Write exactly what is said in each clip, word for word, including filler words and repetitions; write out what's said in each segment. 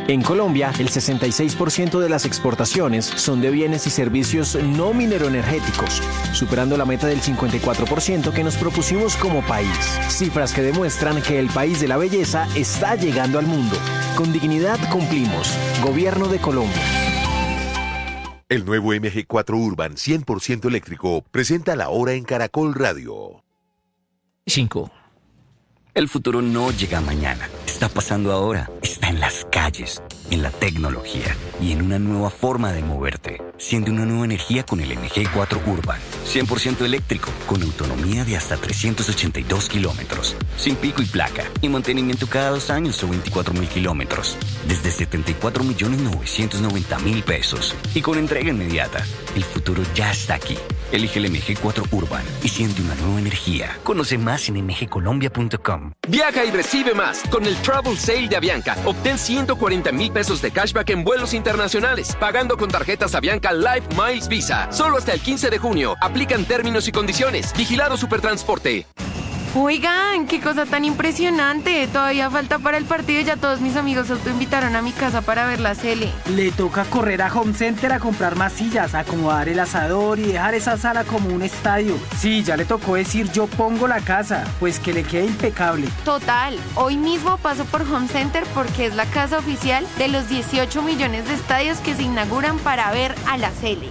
En Colombia, el sesenta y seis por ciento de las exportaciones son de bienes y servicios no mineroenergéticos, superando la meta del cincuenta y cuatro por ciento que nos propusimos como país. Cifras que demuestran que el país de la belleza está llegando al mundo. Con dignidad cumplimos. Gobierno de Colombia. El nuevo M G cuatro Urban cien por ciento eléctrico presenta la hora en Caracol Radio. cinco. El futuro no llega mañana. Está pasando ahora. Está en las calles, en la tecnología y en una nueva forma de moverte. Siente una nueva energía con el M G cuatro Urban. cien por ciento eléctrico, con autonomía de hasta trescientos ochenta y dos kilómetros. Sin pico y placa. Y mantenimiento cada dos años o veinticuatro mil kilómetros. Desde setenta y cuatro millones novecientos noventa mil pesos. Y con entrega inmediata. El futuro ya está aquí. Elige el M G cuatro Urban y siente una nueva energía. Conoce más en m g colombia punto com. Viaja y recibe más con el Travel Sale de Avianca. Obtén ciento cuarenta mil pesos de cashback en vuelos internacionales, pagando con tarjetas Avianca Life Miles Visa. Solo hasta el quince de junio. Aplican términos y condiciones. Vigilado Supertransporte. Oigan, qué cosa tan impresionante. Todavía falta para el partido y ya todos mis amigos se autoinvitaron a mi casa para ver la Sele. Le toca correr a Home Center a comprar más sillas, acomodar el asador y dejar esa sala como un estadio. Sí, ya le tocó decir yo pongo la casa, pues que le quede impecable. Total, hoy mismo paso por Home Center porque es la casa oficial de los dieciocho millones de estadios que se inauguran para ver a la Sele.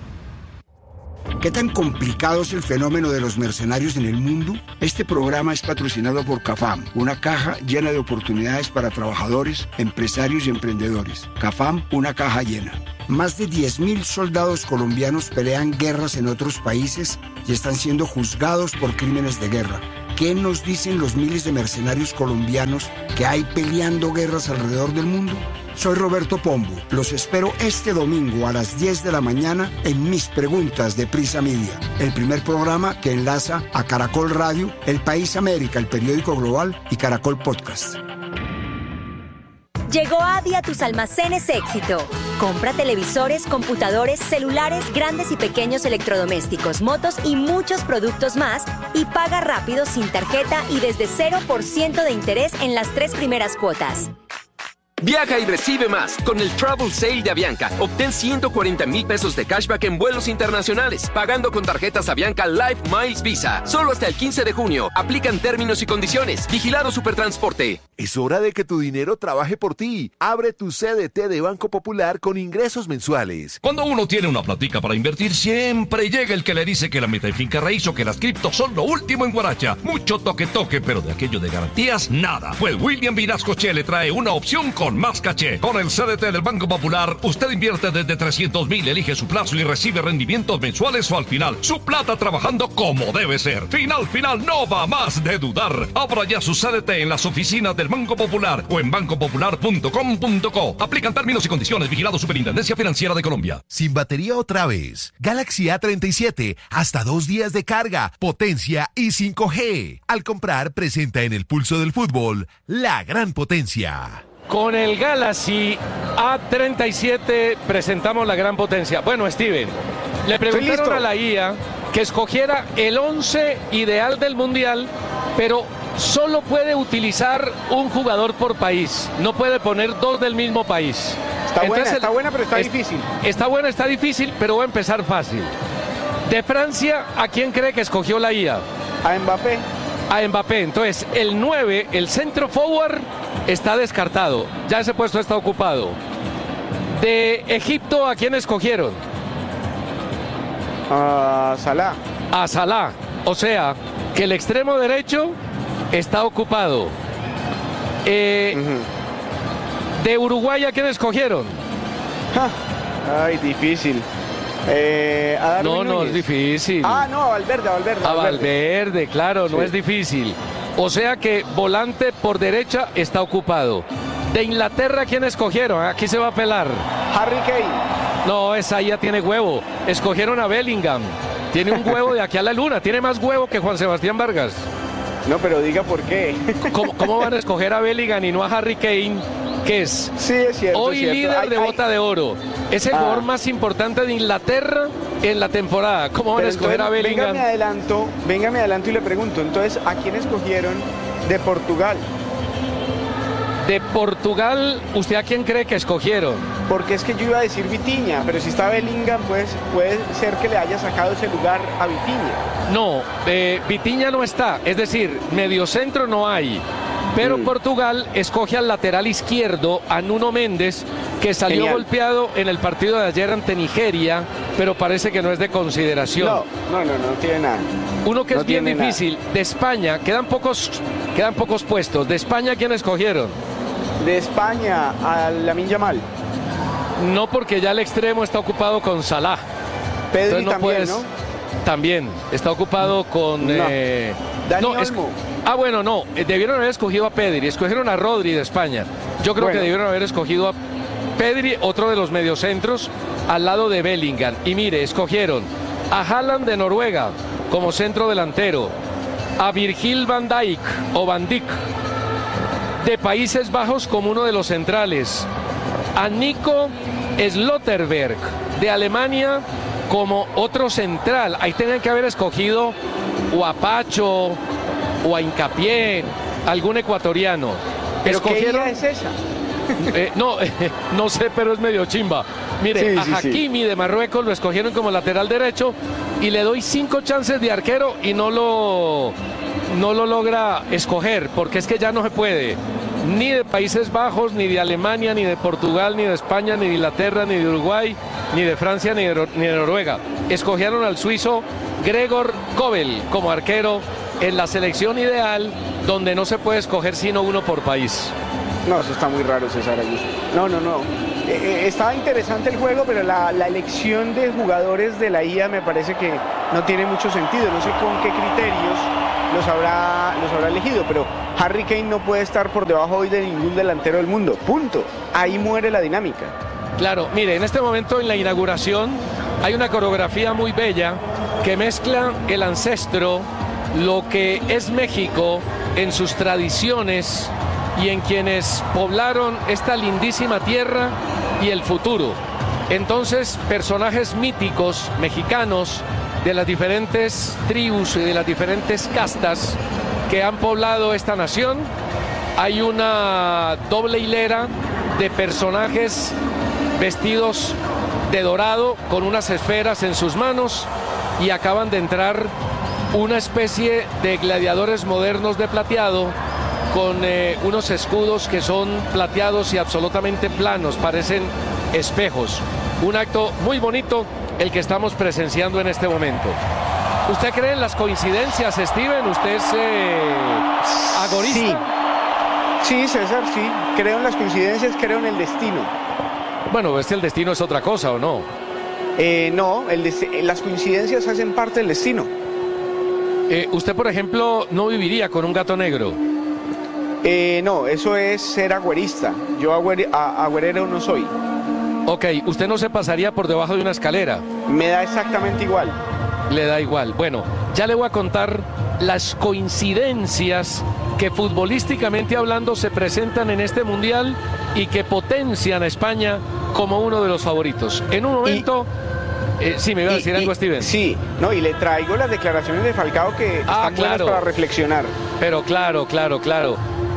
¿Qué tan complicado es el fenómeno de los mercenarios en el mundo? Este programa es patrocinado por CAFAM, una caja llena de oportunidades para trabajadores, empresarios y emprendedores. CAFAM, una caja llena. Más de diez mil soldados colombianos pelean guerras en otros países y están siendo juzgados por crímenes de guerra. ¿Qué nos dicen los miles de mercenarios colombianos que hay peleando guerras alrededor del mundo? Soy Roberto Pombo. Los espero este domingo a las diez de la mañana en Mis Preguntas de Prisa Media, el primer programa que enlaza a Caracol Radio, El País América, el periódico global y Caracol Podcast. Llegó Adi a tus almacenes Éxito. Compra televisores, computadores, celulares, grandes y pequeños electrodomésticos, motos y muchos productos más y paga rápido sin tarjeta y desde cero por ciento de interés en las tres primeras cuotas. Viaja y recibe más con el Travel Sale de Avianca. Obtén ciento cuarenta mil pesos de cashback en vuelos internacionales, pagando con tarjetas Avianca Life Miles Visa. Solo hasta el quince de junio. Aplican términos y condiciones. Vigilado Supertransporte. Es hora de que tu dinero trabaje por ti. Abre tu C D T de Banco Popular con ingresos mensuales. Cuando uno tiene una platica para invertir, siempre llega el que le dice que la meta de finca raíz o que las criptos son lo último en guaracha. Mucho toque toque, pero de aquello de garantías, nada. Pues William Vinascoche le trae una opción con más caché. Con el C D T del Banco Popular, usted invierte desde trescientos mil, elige su plazo y recibe rendimientos mensuales o al final. Su plata trabajando como debe ser. Final, final, no va más de dudar. Abra ya su C D T en las oficinas del Banco Popular o en banco popular punto com punto co. Aplican términos y condiciones. Vigilado Superintendencia Financiera de Colombia. Sin batería otra vez. Galaxy A treinta y siete. Hasta dos días de carga, potencia y cinco G. Al comprar, presenta en el pulso del fútbol la gran potencia. Con el Galaxy A treinta y siete presentamos la gran potencia. Bueno, Steven, le preguntaron a la I A que escogiera el once ideal del Mundial, pero solo puede utilizar un jugador por país. No puede poner dos del mismo país. Está buena, Entonces, está buena, pero está es, difícil. Está buena, está difícil, pero va a empezar fácil. De Francia, ¿a quién cree que escogió la I A? A Mbappé. A Mbappé. Entonces, el nueve, el centro forward, está descartado. Ya ese puesto está ocupado. De Egipto, ¿a quién escogieron? A Salah. A Salah. O sea, que el extremo derecho está ocupado. Eh, uh-huh. De Uruguay, ¿a quién escogieron? Ja. Ay, difícil. Eh, a no, Núñez. no es difícil. Ah, no, a Valverde, a Valverde. A Valverde, claro, sí. No es difícil. O sea que volante por derecha está ocupado. De Inglaterra, ¿quién escogieron? Aquí se va a pelar. Harry Kane. No, esa ya tiene huevo. Escogieron a Bellingham. Tiene un huevo de aquí a la luna. Tiene más huevo que Juan Sebastián Vargas. No, pero diga por qué. ¿Cómo, cómo van a escoger a Bellingham y no a Harry Kane? ¿Qué es? Sí, es cierto. Hoy es cierto. líder ay, de ay. bota de oro. Es el ah. jugador más importante de Inglaterra en la temporada. ¿Cómo van Pero a escoger entonces, a Bellingham? Venga, me adelanto, venga, me adelanto y le pregunto. Entonces, ¿a quién escogieron de Portugal? De Portugal, ¿usted a quién cree que escogieron? Porque es que yo iba a decir Vitinha, pero si está Bellingham, pues puede ser que le haya sacado ese lugar a Vitinha. No, eh, Vitinha no está, es decir, mediocentro no hay. Pero mm. Portugal escoge al lateral izquierdo, a Nuno Méndez, que salió Genial. golpeado en el partido de ayer ante Nigeria, pero parece que no es de consideración. No, no, no, no tiene nada. Uno que no es bien difícil, nada. de España, quedan pocos, quedan pocos puestos. ¿De España quién escogieron? De España, a Lamine Yamal. No, porque ya el extremo está ocupado con Salah. Pedri no también, puedes... ¿no? También, está ocupado con... No. Eh... Dani no, es... Olmo. Ah, bueno, no, debieron haber escogido a Pedri, escogieron a Rodri de España. Yo creo bueno. que debieron haber escogido a Pedri, otro de los mediocentros, al lado de Bellingham. Y mire, escogieron a Haaland de Noruega como centro delantero, a Virgil van Dijk o Van Dijk de Países Bajos como uno de los centrales, a Nico Slotterberg de Alemania como otro central. Ahí tenían que haber escogido o a Pacho o a Hincapié, algún ecuatoriano. ¿Pero escogieron... qué es esa? Eh, no, eh, no sé, pero es medio chimba. Mire, sí, a sí, Hakimi sí. de Marruecos lo escogieron como lateral derecho y le doy cinco chances de arquero y no lo, no lo logra escoger, porque es que ya no se puede. Ni de Países Bajos, ni de Alemania, ni de Portugal, ni de España, ni de Inglaterra, ni de Uruguay, ni de Francia, ni de, ni de Noruega. Escogieron al suizo Gregor Kobel como arquero en la selección ideal, donde no se puede escoger sino uno por país. No, eso está muy raro, César Augusto. No, no, no. Eh, estaba interesante el juego, pero la, la elección de jugadores de la I A me parece que no tiene mucho sentido. No sé con qué criterios los habrá, los habrá elegido, pero Harry Kane no puede estar por debajo hoy de ningún delantero del mundo. Punto. Ahí muere la dinámica. Claro, mire, en este momento en la inauguración hay una coreografía muy bella que mezcla el ancestro, lo que es México en sus tradiciones y en quienes poblaron esta lindísima tierra y el futuro. Entonces, personajes míticos mexicanos de las diferentes tribus y de las diferentes castas que han poblado esta nación. Hay una doble hilera de personajes vestidos de dorado con unas esferas en sus manos y acaban de entrar una especie de gladiadores modernos de plateado con eh, unos escudos que son plateados y absolutamente planos, parecen espejos. Un acto muy bonito el que estamos presenciando en este momento. ¿Usted cree en las coincidencias, Steven? ¿Usted es eh, agorista? Sí. sí, César, sí. Creo en las coincidencias, creo en el destino. Bueno, es que el destino es otra cosa, ¿o no? Eh, no, el dest- las coincidencias hacen parte del destino. Eh, ¿Usted, por ejemplo, no viviría con un gato negro? Eh, no, eso es ser agüerista. Yo agüer- a- agüerero no soy. Ok, ¿usted no se pasaría por debajo de una escalera? Me da exactamente igual. Le da igual. Bueno, ya le voy a contar las coincidencias que futbolísticamente hablando se presentan en este mundial y que potencian a España como uno de los favoritos. En un momento... Y... Eh, sí, me iba a decir y, algo, y, Steven. Sí, no, y le traigo las declaraciones de Falcao que ah, están claro. buenas para reflexionar. Pero claro, claro, claro.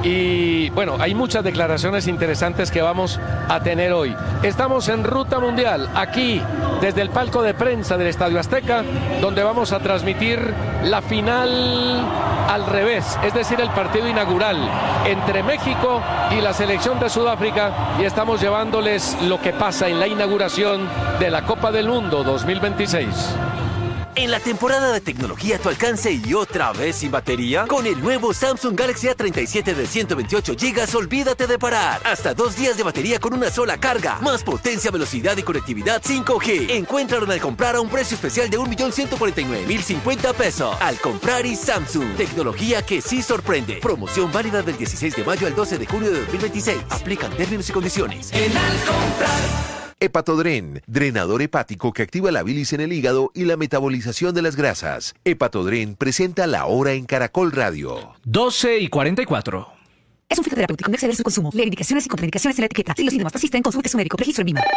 Y bueno, hay muchas declaraciones interesantes que vamos a tener hoy. Estamos en Ruta Mundial, aquí desde el palco de prensa del Estadio Azteca, donde vamos a transmitir la final al revés, es decir, el partido inaugural entre México y la selección de Sudáfrica, y estamos llevándoles lo que pasa en la inauguración de la Copa del Mundo dos mil veintiséis. En la temporada de tecnología a tu alcance y otra vez sin batería, con el nuevo Samsung Galaxy A treinta y siete de ciento veintiocho gigas, olvídate de parar. Hasta dos días de batería con una sola carga. Más potencia, velocidad y conectividad cinco G. Encuéntralo al comprar a un precio especial de un millón ciento cuarenta y nueve mil cincuenta pesos. Al comprar y Samsung. Tecnología que sí sorprende. Promoción válida del dieciséis de mayo al doce de junio de dos mil veintiséis. Aplican términos y condiciones. En Al comprar. Hepatodren, drenador hepático que activa la bilis en el hígado y la metabolización de las grasas. Hepatodren presenta La Hora en Caracol Radio. doce y cuarenta y cuatro. Es un fitoterapéutico, no exceder su consumo. Leer indicaciones y contraindicaciones en la etiqueta. Si los síntomas persisten, consulte a su médico. Registro en Vima.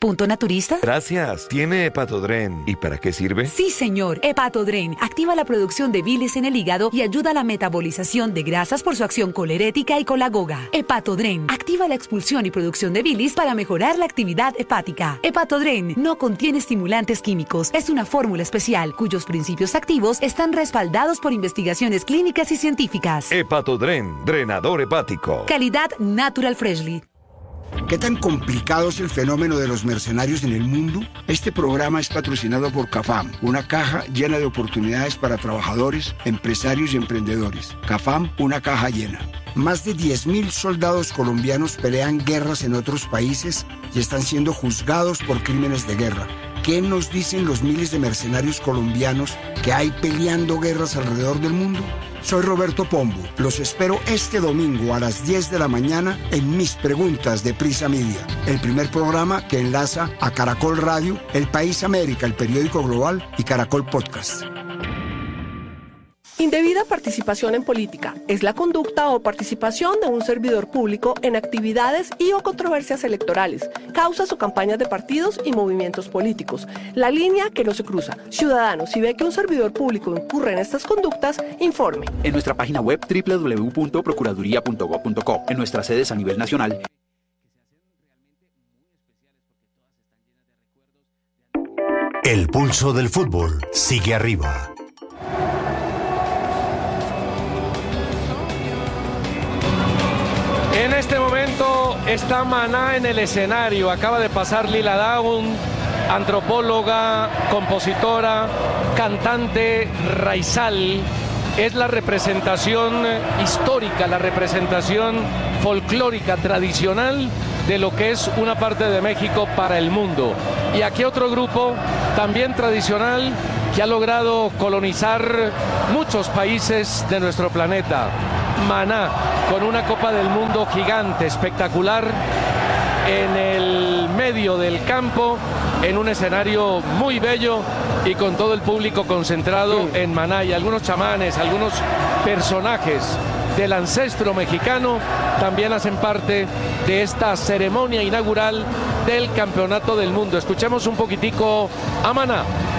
¿Punto naturista? Gracias. ¿Tiene Hepatodren? ¿Y para qué sirve? Sí, señor. Hepatodren activa la producción de bilis en el hígado y ayuda a la metabolización de grasas por su acción colerética y colagoga. Hepatodren activa la expulsión y producción de bilis para mejorar la actividad hepática. Hepatodren no contiene estimulantes químicos. Es una fórmula especial cuyos principios activos están respaldados por investigaciones clínicas y científicas. Hepatodren, drenador hepático. Calidad Natural Freshly. ¿Qué tan complicado es el fenómeno de los mercenarios en el mundo? Este programa es patrocinado por CAFAM, una caja llena de oportunidades para trabajadores, empresarios y emprendedores. CAFAM, una caja llena. Más de diez mil soldados colombianos pelean guerras en otros países y están siendo juzgados por crímenes de guerra. ¿Qué nos dicen los miles de mercenarios colombianos que hay peleando guerras alrededor del mundo? Soy Roberto Pombo. Los espero este domingo a las diez de la mañana en Mis Preguntas de Prisa Media, el primer programa que enlaza a Caracol Radio, El País América, el periódico global y Caracol Podcast. Indebida participación en política es la conducta o participación de un servidor público en actividades y o controversias electorales, causas o campañas de partidos y movimientos políticos. La línea que no se cruza. Ciudadano, si ve que un servidor público incurre en estas conductas, informe. En nuestra página web doble u doble u doble u punto procuraduría punto gob punto co, en nuestras sedes a nivel nacional. El pulso del fútbol sigue arriba. En este momento está Maná en el escenario. Acaba de pasar Lila Downs, antropóloga, compositora, cantante raizal. Es la representación histórica, la representación folclórica, tradicional de lo que es una parte de México para el mundo. Y aquí otro grupo también tradicional que ha logrado colonizar muchos países de nuestro planeta. Maná, con una Copa del Mundo gigante, espectacular, en el medio del campo, en un escenario muy bello y con todo el público concentrado en Maná. Y algunos chamanes, algunos personajes del ancestro mexicano también hacen parte de esta ceremonia inaugural del Campeonato del Mundo. Escuchemos un poquitico a Maná.